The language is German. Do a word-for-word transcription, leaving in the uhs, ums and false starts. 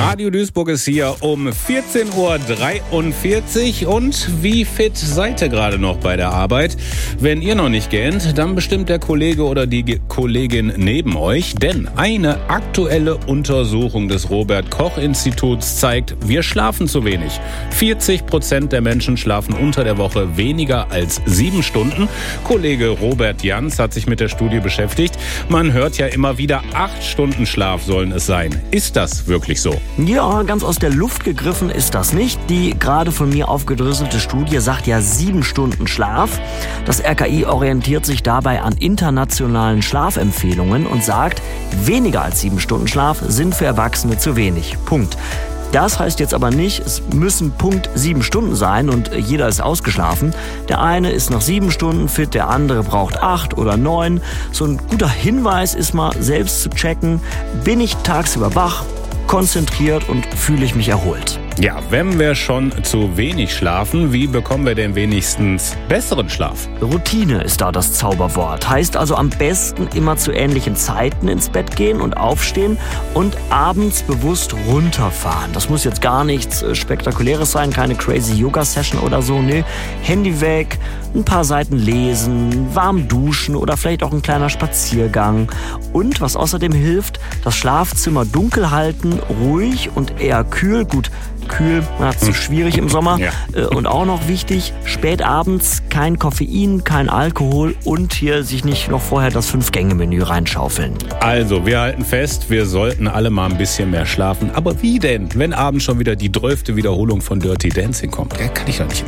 Radio Duisburg ist hier um vierzehn Uhr dreiundvierzig. Und wie fit seid ihr gerade noch bei der Arbeit? Wenn ihr noch nicht gähnt, dann bestimmt der Kollege oder die Ge- Kollegin neben euch. Denn eine aktuelle Untersuchung des Robert-Koch-Instituts zeigt, wir schlafen zu wenig. vierzig Prozent der Menschen schlafen unter der Woche weniger als sieben Stunden. Kollege Robert Jans hat sich mit der Studie beschäftigt. Man hört ja immer wieder, acht Stunden Schlaf sollen es sein. Ist das wirklich so? Ja, ganz aus der Luft gegriffen ist das nicht. Die gerade von mir aufgedröselte Studie sagt ja sieben Stunden Schlaf. Das R K I orientiert sich dabei an internationalen Schlafempfehlungen und sagt, weniger als sieben Stunden Schlaf sind für Erwachsene zu wenig. Punkt. Das heißt jetzt aber nicht, es müssen Punkt sieben Stunden sein und jeder ist ausgeschlafen. Der eine ist nach sieben Stunden fit, der andere braucht acht oder neun. So ein guter Hinweis ist mal selbst zu checken, bin ich tagsüber wach, konzentriert und fühle ich mich erholt. Ja, wenn wir schon zu wenig schlafen, wie bekommen wir denn wenigstens besseren Schlaf? Routine ist da das Zauberwort. Heißt also am besten immer zu ähnlichen Zeiten ins Bett gehen und aufstehen und abends bewusst runterfahren. Das muss jetzt gar nichts Spektakuläres sein, keine crazy Yoga-Session oder so. Nee, Handy weg, ein paar Seiten lesen, warm duschen oder vielleicht auch ein kleiner Spaziergang. Und was außerdem hilft, das Schlafzimmer dunkel halten, ruhig und eher kühl. Gut, kühl, das ist schwierig im Sommer. Ja. Und auch noch wichtig, spät abends kein Koffein, kein Alkohol und hier sich nicht noch vorher das Fünf-Gänge-Menü reinschaufeln. Also, wir halten fest, wir sollten alle mal ein bisschen mehr schlafen. Aber wie denn, wenn abends schon wieder die zwölfte Wiederholung von Dirty Dancing kommt? Ja, kann ich doch nicht.